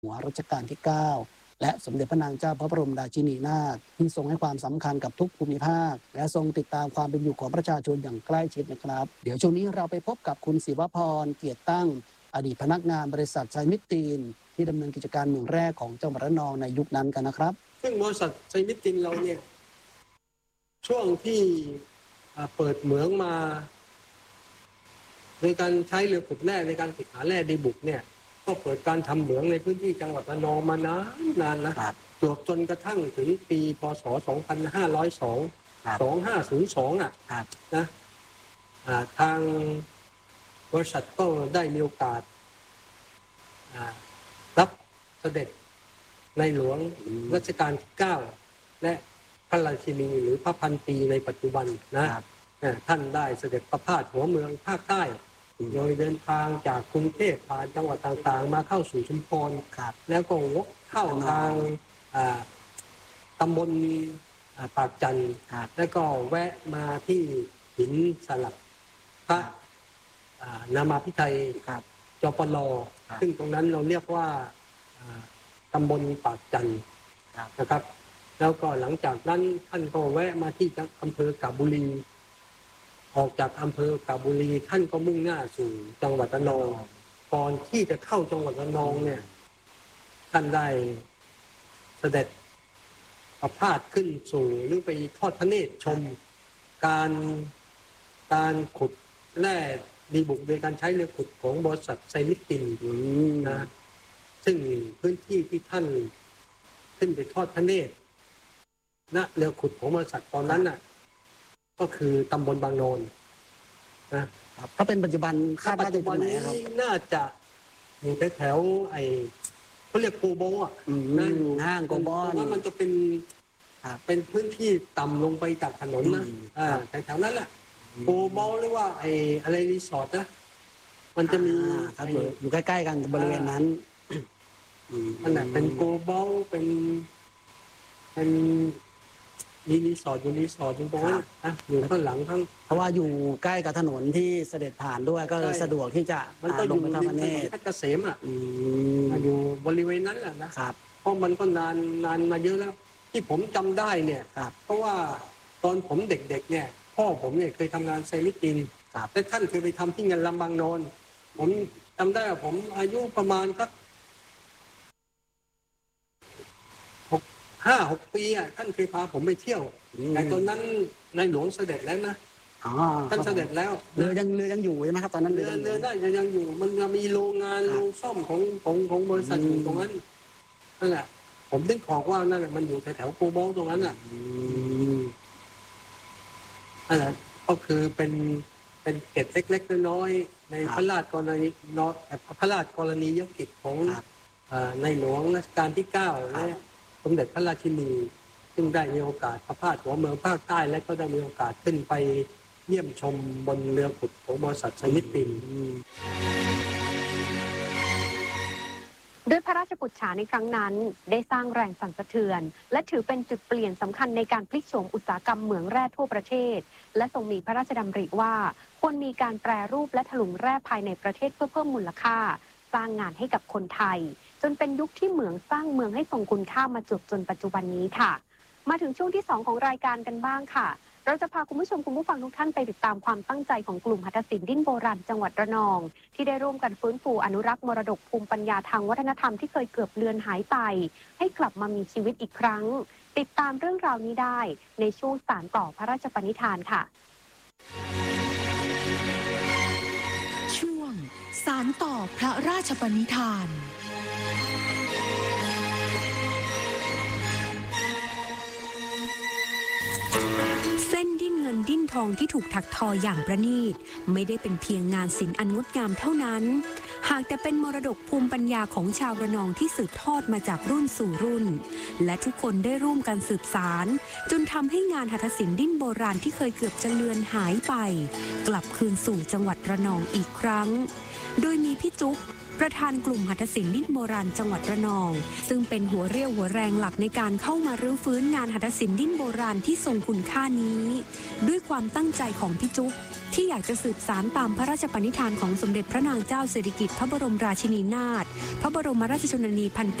หัวรัชกาลที่ 9 และสมเด็จพระนางเจ้าพระบรมราชินีนาถที่ทรงให้ความสำคัญกับทุกภูมิภาคและทรงติดตามความเป็นอยู่ของประชาชนอย่างใกล้ชิดนะครับเดี๋ยวช่วงนี้เราไปพบกับคุณศิวพรเกียรติตั้งอดีตพนักงานบริษัทไซมิตตินที่ดำเนินกิจการเมืองแรกของจังหวัดระนองในยุคนั้นกันนะครับซึ่งบริษัทไซมิตตินเราเนี่ยช่วงที่เปิดเหมืองมาในการใช้เรือขุดแร่ในการขุดหาแร่ดีบุกเนี่ยก็เปิดการทำเหมืองในพื้นที่จังหวัดระนองมานานนะจนกระทั่งถึงปีพ.ศ. 2502 นะทางบริษัทก็ได้มีโอกาสรับเสด็จในหลวงรัชกาลที่ 9 และพระราชินีหรือพระพันปีในปัจจุบันนะท่านได้เสด็จประพาสหัวเมืองภาคใต้โดยเดินทางจากกรุงเทพผ่านจังหวัดต่างๆมาเข้าสู่ชุมพรแล้วก็วกเข้าทางตำบลปากจันทร์แล้วก็แวะมาที่หินสลักพระนามาพิไทยจปลซึ่งตรงนั้นเราเรียกว่าตำบลปากจันทร์นะครับแล้วก็หลังจากนั้นท่านก็แวะมาที่อำเภอกาบบุรีออกจากอำเภอกาบบุรีท่านก็มุ่งหน้าสู่จังหวัดระนองก่อนที่จะเข้าจังหวัดระนองเนี่ยท่านได้เสด็จประพาสขึ้นสู่หรือไปทอดพระเนตรชมการขุดแร่ดีบุกโดยการใช้เรือขุดของบริษัทไซมิตตินนะซึ่งพื้นที่ที่ท่านขึ้นไปทอดพระเนตรณเรือขุดของบริษัทตอนนั้นน่ะก็คือตำบลบางโนนนะถ้าเป็นปัจจุบันคาดว่าจะเป็นไหนครับน่าจะอยู่แถวเขาเรียกโกโบอ่ะห้างโกโบว่ามันจะเป็นพื้นที่ต่ำลงไปจากถนนนะแถวนั้นแหละโกโบหรือว่าอะไรรีสอร์ทนะมันจะมีอยู่ใกล้ๆกันบริเวณนั้นมันเป็นโกโบเป็นรีสอร์ทอยู่ตรงนั้นอยู่ข้างหลังทั้งเพราะว่าอยู่ใกล้กับถนนที่เสด็จผ่านด้วยก็สะดวกที่จะลงไปทำพระเนตรเกษมอยู่บริเวณนั้นแหละนะเพราะมันก็นานมาเยอะแล้วที่ผมจำได้เนี่ยเพราะว่าตอนผมเด็กๆเนี่ยพ่อผมเนี่ยเคยทำงานไซมิตตินและท่านเคยไปทำที่งานลำบางโนนผมจำได้ว่าผมอายุประมาณสัก5-6 ปีท่านเคยพาผมไปเที่ยวแต่ตอนนั้นในหลวงเสด็จแล้วนะท่านเสด็จแล้วเรือยังอยู่ใช่ไหมครับตอนนั้นเรือได้ยังอยู่มันมีโรงงานโรงซ่อมของบริษัทอยู่ตรงนั้นนั่นแหละผมนึกบอกว่านั่นแหละมันอยู่แถวโกโบตรงนั้นอ่ะนั่นแหละก็คือเป็นเกร็ดเล็กๆน้อยๆในพระราชกรณียกิจของในหลวงรัชกาลที่ 9และสมเด็จพระราชินีซึ่งได้มีโอกาสประพาสหัวเมืองภาคใต้และก็ได้มีโอกาสขึ้นไปเยี่ยมชมบนเรือขุดของบริษัทไซมิตตินด้วยพระราชปุจฉาในครั้งนั้นได้สร้างแรงสั่นสะเทือนและถือเป็นจุดเปลี่ยนสำคัญในการพลิกโฉมอุตสาหกรรมเหมืองแร่ทั่วประเทศและทรงมีพระราชดำริว่าควรมีการแปรรูปและถลุงแร่ภายในประเทศเพื่อเพิ่มมูลค่าสร้างงานให้กับคนไทยจนเป็นยุคที่เหมืองสร้างเมืองให้ทรงคุณค่ามาจนปัจจุบันนี้ค่ะมาถึงช่วงที่2ของรายการกันบ้างค่ะเราจะพาคุณผู้ชมคุณผู้ฟังทุกท่านไปติดตามความตั้งใจของกลุ่มหัตถศิลป์ดิ้นโบราณจังหวัดระนองที่ได้ร่วมกันฟื้นฟูอนุรักษ์มรดกภูมิปัญญาทางวัฒนธรรมที่เคยเกือบเลือนหายไปให้กลับมามีชีวิตอีกครั้งติดตามเรื่องราวนี้ได้ในช่วงสานต่อพระราชปณิธานค่ะช่วงสานต่อพระราชปณิธานเส้นดิ้นเงินดิ้นทองที่ถูกถักทออย่างประณีตไม่ได้เป็นเพียงงานศิลป์อันงดงามเท่านั้นหากแต่เป็นมรดกภูมิปัญญาของชาวระนองที่สืบทอดมาจากรุ่นสู่รุ่นและทุกคนได้ร่วมกันสืบสานจนทำให้งานหัตถศิลป์ดิ้นโบราณที่เคยเกือบจะเลือนหายไปกลับคืนสู่จังหวัดระนองอีกครั้งโดยมีพี่จุ๊กประธานกลุ่มหัตถศิลป์ดิ้นโบราณจังหวัดระนอง ซึ่งเป็นหัวเรี่ยวหัวแรงหลักในการเข้ามารื้อฟื้นงานหัตถศิลป์ดิ้นโบราณที่ทรงคุณค่านี้ ด้วยความตั้งใจของพี่จุ๊บที่อยากจะสืบสานตามพระราชปณิธานของสมเด็จพระนางเจ้าสิริกิติ์พระบรมราชินีนาถพระบรมราชชนนีพันปี